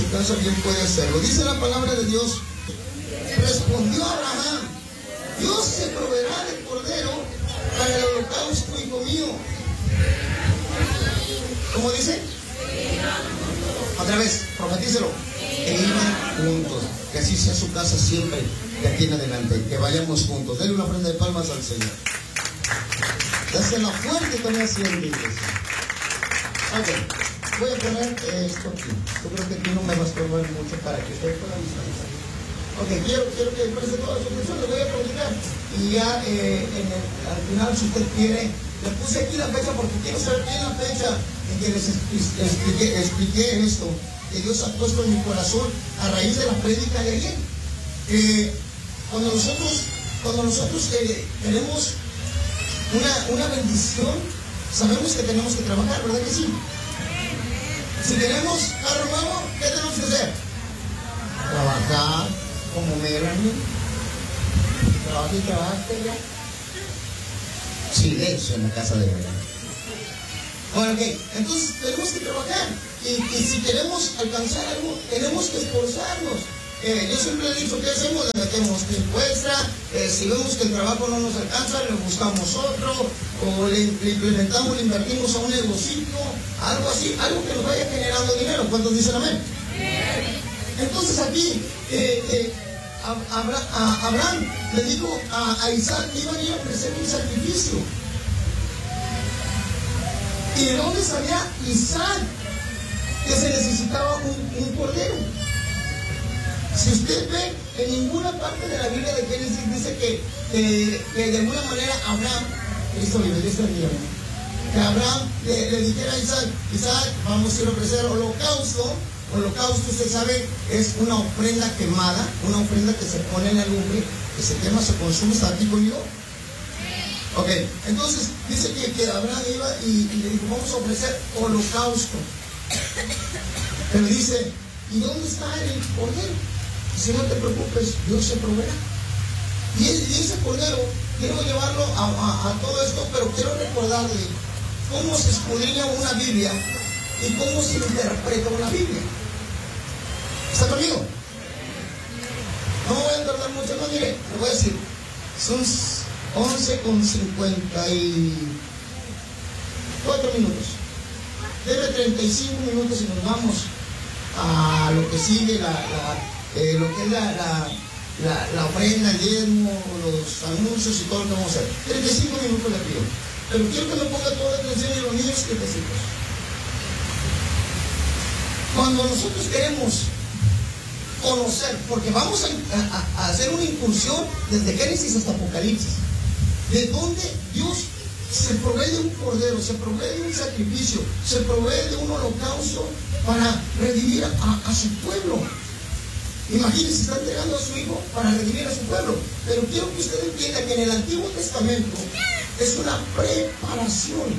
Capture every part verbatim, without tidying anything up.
su casa, bien puede hacerlo. Dice la palabra de Dios, respondió Abraham, Dios se proveerá del cordero para el holocausto, hijo mío. ¿Cómo dice? Otra vez, prometíselo. E iban juntos. Que así sea su casa siempre, de aquí en adelante. Que vayamos juntos. Denle una ofrenda de palmas al Señor. Dásela fuerte también así en la iglesia. Ok, voy a poner esto aquí. Yo creo que aquí no me va a estorbar mucho para que usted pueda visualizar. Ok, quiero, quiero que preste toda su atención, le voy a platicar. Y ya eh, en el, al final, si usted quiere, le puse aquí la fecha porque quiero saber bien la fecha en que les expliqué, expliqué esto que Dios ha puesto en mi corazón a raíz de la prédica de ayer. Eh, cuando nosotros, cuando nosotros eh, tenemos una, una bendición, sabemos que tenemos que trabajar, ¿verdad que sí? Si tenemos carro nuevo, ¿qué tenemos que hacer? Trabajar, como Melanie. Trabaja y trabajaste ya. Silencio en la casa de Melanie. Bueno, ok, entonces tenemos que trabajar. Y, y si queremos alcanzar algo, tenemos que esforzarnos. Eh, yo siempre he dicho, ¿qué hacemos? Le metemos tiempo extra, eh, si vemos que el trabajo no nos alcanza, le buscamos otro, o le, le implementamos, le invertimos a un negocio, algo así, algo que nos vaya generando dinero. ¿Cuántos dicen amén? Entonces aquí, eh, eh, a, a, a Abraham le dijo a, a Isaac que iban a ir a ofrecer un sacrificio. ¿Y de dónde sabía Isaac que se necesitaba un, un cordero? Si usted ve, en ninguna parte de la Biblia de Génesis dice que, que, que de alguna manera Abraham, Cristo vive, Cristo vive, que Abraham le, le dijera a Isaac, Isaac, vamos a ir a ofrecer holocausto. Holocausto, usted sabe, es una ofrenda quemada, una ofrenda que se pone en la lumbre, que se quema, se consume. ¿Está aquí conmigo? Ok, entonces dice que, que Abraham iba y, y le dijo, vamos a ofrecer holocausto. Pero dice, ¿y dónde está el cordero? Dice, no te preocupes, Dios se proveerá. Y, y ese cordero, quiero llevarlo a, a, a todo esto, pero quiero recordarle cómo se escudriña una Biblia y cómo se interpreta una Biblia. ¿Está conmigo? No me voy a tardar mucho, no, mire, le voy a decir, son once con cincuenta y cuatro minutos. Debe treinta y cinco minutos y nos vamos a lo que sigue, la, la, eh, lo que es la, la, la, la ofrenda, el diezmo, los anuncios y todo lo que vamos a hacer. treinta y cinco minutos le pido. Pero quiero que me ponga toda la atención y los niños quietecitos. Cuando nosotros queremos conocer, porque vamos a, a, a hacer una incursión desde Génesis hasta Apocalipsis, de donde Dios se provee de un cordero, se provee de un sacrificio, se provee de un holocausto para redimir a, a su pueblo. Imagínense, está entregando a su hijo para redimir a su pueblo. Pero quiero que usted entienda que en el Antiguo Testamento es una preparación.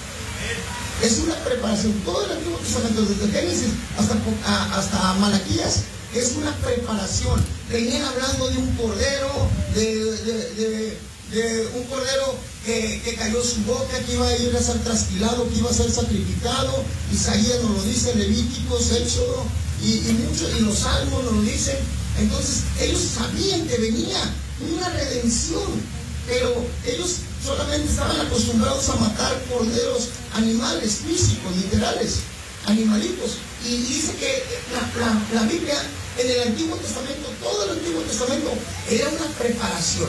Es una preparación. Todo el Antiguo Testamento, desde Génesis hasta, hasta Malaquías, es una preparación. Venían hablando de un cordero, de, de, de, de un cordero que, que cayó su boca, que iba a ir a ser trasquilado, que iba a ser sacrificado. Isaías nos lo dice, Levíticos, Éxodo, y, y, mucho, y los salmos nos lo dicen. Entonces, ellos sabían que venía una redención, pero ellos solamente estaban acostumbrados a matar corderos, animales físicos, literales, animalitos. Y dice que la, la, la Biblia, en el Antiguo Testamento, todo el Antiguo Testamento, era una preparación.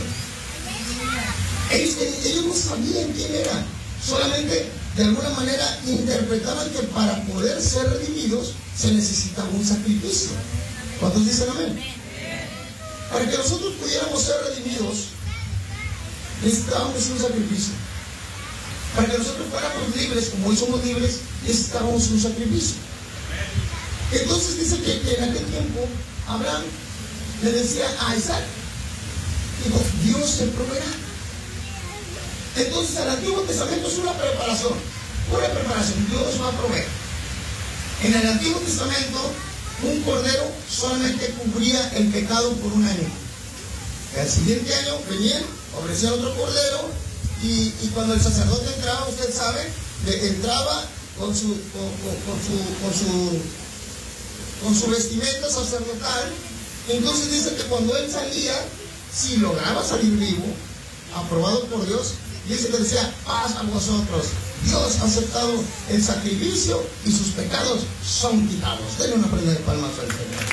Ellos, ellos no sabían quién era, solamente de alguna manera interpretaban que para poder ser redimidos se necesitaba un sacrificio. ¿Cuántos dicen amén? Para que nosotros pudiéramos ser redimidos, necesitábamos un sacrificio. Para que nosotros fuéramos libres, como hoy somos libres, necesitábamos un sacrificio. Entonces dice que, que en aquel tiempo Abraham le decía a Isaac, dijo, Dios se proveerá. Entonces el Antiguo Testamento es una preparación, una preparación, Dios va a proveer. En el Antiguo Testamento un cordero solamente cubría el pecado por un año. El siguiente año venían, ofrecían otro cordero, y, y cuando el sacerdote entraba, usted sabe, le entraba con su, con, con, con su, con su, con su vestimenta sacerdotal. Entonces dice que cuando él salía, si lograba salir vivo, aprobado por Dios, dice que decía, paz a vosotros. Dios ha aceptado el sacrificio y sus pecados son quitados. Denle una prenda de palmas al Señor.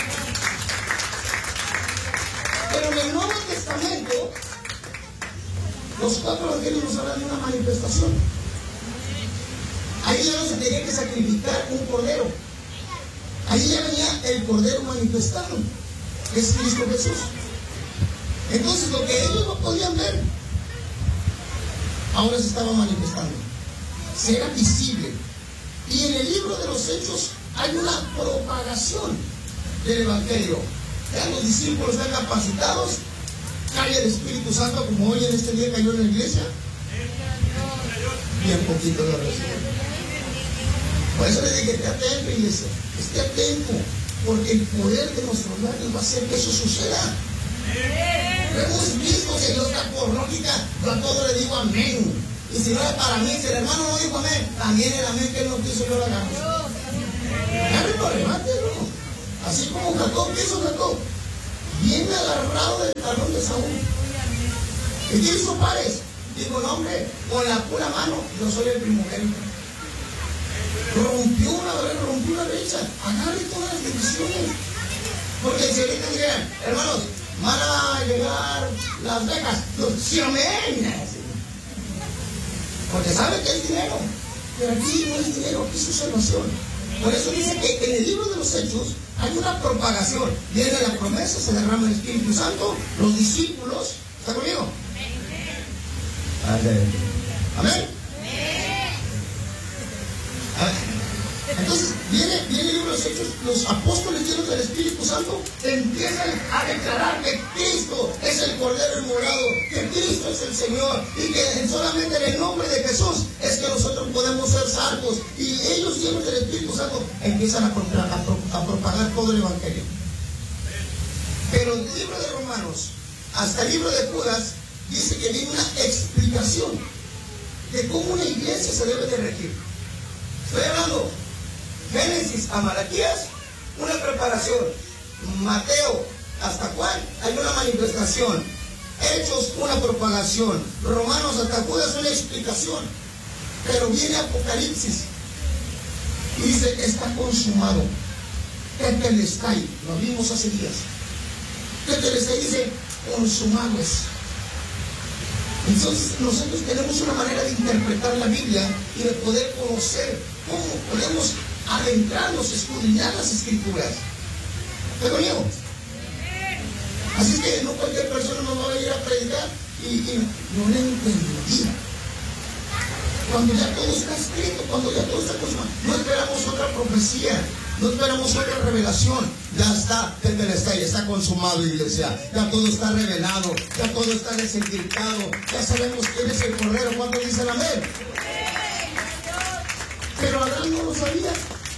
Pero en el Nuevo Testamento, los cuatro evangelios nos hablan de una manifestación. Ahí ya no se tenía que sacrificar un cordero. Ahí ya venía el cordero manifestado, que es Cristo Jesús. Entonces lo que ellos no podían ver, ahora se estaba manifestando. Será visible. Y en el libro de los Hechos hay una propagación del Evangelio. Ya los discípulos están capacitados, cae el Espíritu Santo como hoy en este día cayó en la iglesia. Bien poquito de recién. Por eso les dije, esté atento, iglesia, esté atento, porque el poder de nuestros labios va a hacer que eso suceda. Hemos visto que Dios está por lógica, yo a todo le digo amén. Y si no es para mí, si el hermano no dijo amén, también el amén que él no quiso, yo lo hagamos. Agárrenlo, remátelo. Así como Jacob, ¿qué hizo Jacob? Viene agarrado del talón de Saúl. ¿Y qué hizo Pares? Dijo, no hombre, con la pura mano, yo soy el primogénito. Rompió una barrera, rompió una brecha. Agarre todas las bendiciones. Porque si ahorita dirían, hermanos, van a llegar las becas. Sí, amén. Porque sabe que es dinero. Pero aquí no es dinero, aquí es su salvación. Por eso dice que en el libro de los Hechos hay una propagación. Viene la promesa, se derrama el Espíritu Santo, los discípulos. ¿Está conmigo? Amén. Amén. Entonces, viene, viene el libro de los Hechos, los apóstoles llenos del Espíritu Santo empiezan a declarar que Cristo es el Cordero Inmolado, que Cristo es el Señor, y que solamente en el nombre de Jesús es que nosotros podemos ser salvos. Y ellos llenos del Espíritu Santo empiezan a, a, a propagar todo el Evangelio. Pero el libro de Romanos, hasta el libro de Judas, dice que viene una explicación de cómo una iglesia se debe de regir. Estoy hablando Génesis a Malaquías, una preparación. Mateo hasta Juan hay una manifestación. Hechos, una propagación. Romanos hasta Judas, una explicación. Pero viene Apocalipsis y dice, está consumado. Tetelestai, lo vimos hace días. Tetelestai dice, consumado es. Entonces nosotros tenemos una manera de interpretar la Biblia y de poder conocer cómo podemos adentrarnos, escudriñar las Escrituras. ¿Te conmigo? Así es que no cualquier persona nos va a ir a predicar y, y no le entendí. Cuando ya todo está escrito, cuando ya todo está consumado, no esperamos otra profecía, no esperamos otra revelación. Ya está, está, ya está consumado, iglesia. Ya todo está revelado, ya todo está desencriptado. Ya sabemos quién es el Cordero. ¿Cuánto dicen amén? Pero Abraham no lo sabía.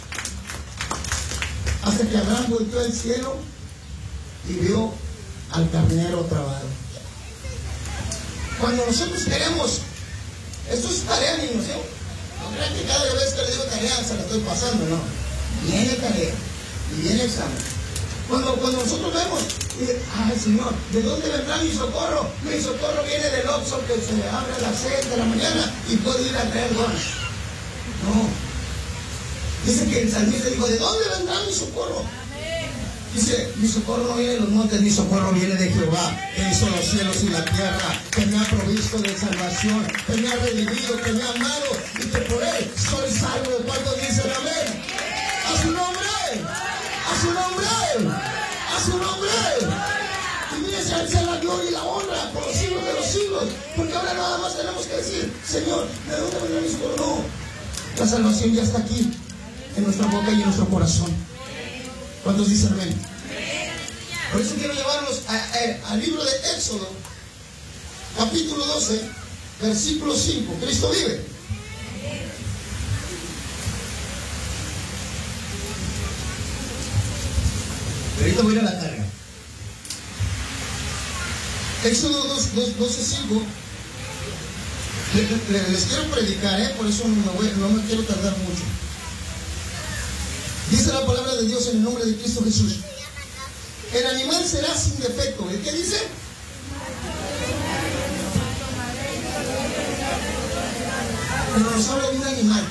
Hasta que Abraham volvió al cielo y vio al carnero trabado. Cuando nosotros queremos, esto es tarea, niños, ¿eh? No crean que cada vez que le digo tarea se la estoy pasando, no. Viene tarea y viene examen. Cuando, cuando nosotros vemos, y, ay Señor, ¿de dónde vendrá mi socorro? Mi socorro viene del Oxxo que se abre a las seis de la mañana y puedo ir a traer donas. No. Dice que el salmista dijo, ¿de dónde vendrá mi socorro? Dice, mi socorro no viene de los montes, mi socorro viene de Jehová, que hizo los cielos y la tierra, que me ha provisto de salvación, que me ha redimido, que me ha amado, y que por él soy salvo. ¿Cuánto dicen amén? ¡A su nombre! ¡A su nombre! ¡A su nombre! Y mire, se alza la gloria y la honra por los siglos de los siglos, porque ahora nada más tenemos que decir, Señor, ¿de dónde vendrá mi socorro? No, la salvación ya está aquí, en nuestra boca y en nuestro corazón. ¿Cuántos dicen amén? Por eso quiero llevarlos al libro de Éxodo, capítulo doce, versículo cinco. Cristo vive. Ahorita voy a ir a la carga. Éxodo doce, cinco. Les quiero predicar, ¿eh? Por eso no me, voy, no me quiero tardar mucho. Dice la palabra palabra de Dios en el nombre de Cristo Jesús. El animal será sin defecto. ¿El qué dice? Pero nos habla de un animal.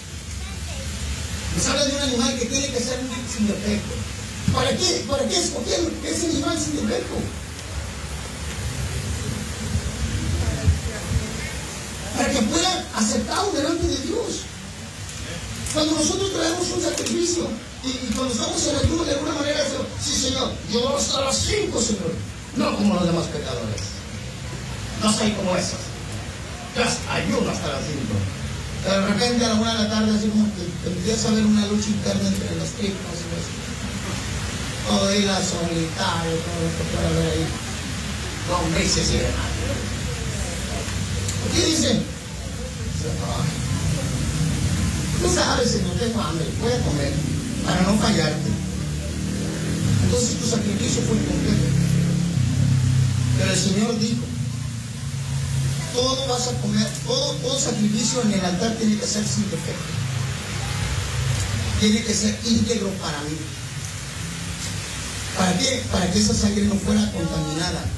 Nos habla de un animal que tiene que ser sin defecto. ¿Para qué? ¿Para qué escogieron ese animal sin defecto? Para que fuera aceptado delante de Dios. Cuando nosotros traemos un sacrificio y, y cuando estamos en ayuno, de alguna manera decimos, sí, Señor, yo hasta las cinco, Señor. No como los demás pecadores. No soy como esos. Yo ayuno hasta las cinco. Pero de repente a la una de la tarde, así como que, que empieza a haber una lucha interna entre los tripas y eso. Todo ahí la solitario, todo lo que puede haber ahí. Lombrices y demás. ¿Qué dice? Tú sabes, Señor, tengo hambre, voy a comer para no fallarte. Entonces tu sacrificio fue completo. Pero el Señor dijo, todo vas a comer, todo, todo sacrificio en el altar tiene que ser sin defecto. Tiene que ser íntegro para mí. ¿Para qué? Para que esa sangre no fuera contaminada